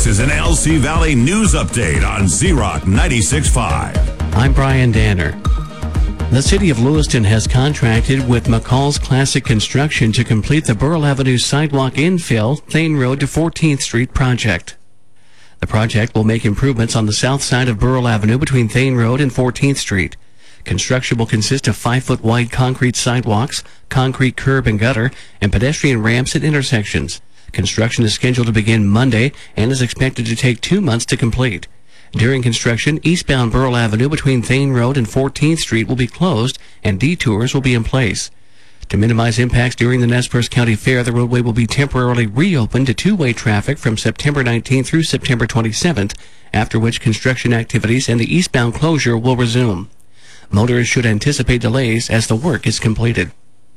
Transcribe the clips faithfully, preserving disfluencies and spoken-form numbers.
This is an L C Valley News Update on Z-Rock ninety-six point five. I'm Brian Danner. The city of Lewiston has contracted with McCall's Classic Construction to complete the Burrell Avenue sidewalk infill, Thane Road to fourteenth Street project. The project will make improvements on the south side of Burrell Avenue between Thane Road and fourteenth Street. Construction will consist of five-foot wide concrete sidewalks, concrete curb and gutter, and pedestrian ramps at intersections. Construction is scheduled to begin Monday and is expected to take two months to complete. During construction, eastbound Burrell Avenue between Thane Road and fourteenth Street will be closed and detours will be in place. To minimize impacts during the Nez Perce County Fair, the roadway will be temporarily reopened to two-way traffic from September nineteenth through September twenty-seventh, after which construction activities and the eastbound closure will resume. Motorists should anticipate delays as the work is completed.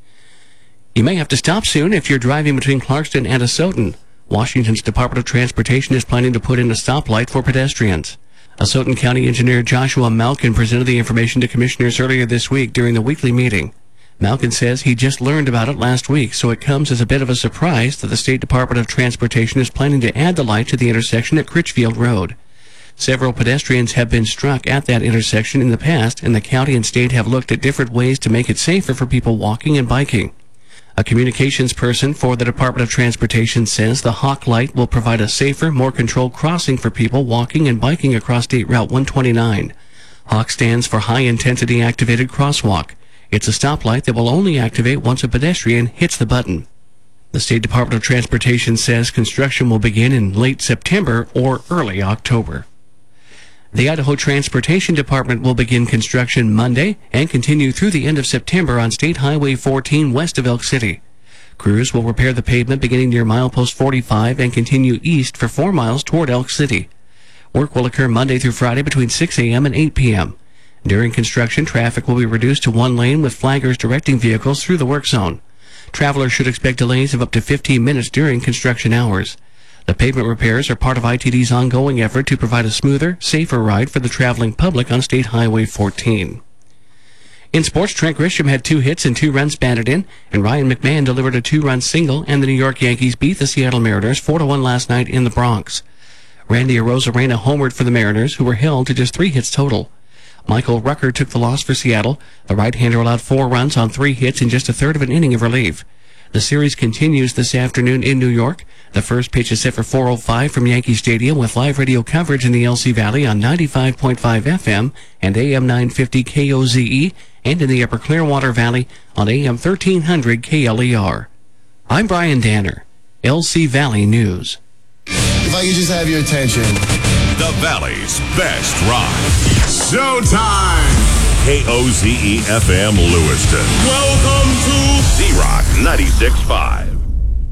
You may have to stop soon if you're driving between Clarkston and Asotin. Washington's Department of Transportation is planning to put in a stoplight for pedestrians. Asotin County Engineer Joshua Malkin presented the information to commissioners earlier this week during the weekly meeting. Malkin says he just learned about it last week, so it comes as a bit of a surprise that the State Department of Transportation is planning to add the light to the intersection at Critchfield Road. Several pedestrians have been struck at that intersection in the past, and the county and state have looked at different ways to make it safer for people walking and biking. A communications person for the Department of Transportation says the Hawk Light will provide a safer, more controlled crossing for people walking and biking across State Route one twenty-nine. Hawk stands for High Intensity Activated Crosswalk. It's a stoplight that will only activate once a pedestrian hits the button. The State Department of Transportation says construction will begin in late September or early October. The Idaho Transportation Department will begin construction Monday and continue through the end of September on State Highway fourteen west of Elk City. Crews will repair the pavement beginning near milepost forty-five and continue east for four miles toward Elk City. Work will occur Monday through Friday between six a.m. and eight p.m. During construction, traffic will be reduced to one lane with flaggers directing vehicles through the work zone. Travelers should expect delays of up to fifteen minutes during construction hours. The pavement repairs are part of I T D's ongoing effort to provide a smoother, safer ride for the traveling public on State Highway fourteen. In sports, Trent Grisham had two hits and two runs batted in, and Ryan McMahon delivered a two-run single, and the New York Yankees beat the Seattle Mariners four to one last night in the Bronx. Randy Arozarena homered for the Mariners, who were held to just three hits total. Michael Rucker took the loss for Seattle. The right-hander allowed four runs on three hits in just a third of an inning of relief. The series continues this afternoon in New York. The first pitch is set for four oh five from Yankee Stadium with live radio coverage in the L C Valley on ninety-five point five F M and A M nine fifty K O Z E and in the Upper Clearwater Valley on A M thirteen hundred K L E R. I'm Brian Danner, L C Valley News. If I could just have your attention. The Valley's best ride. Showtime! K O Z E F M Lewiston. Welcome to Z-Rock ninety-six point five.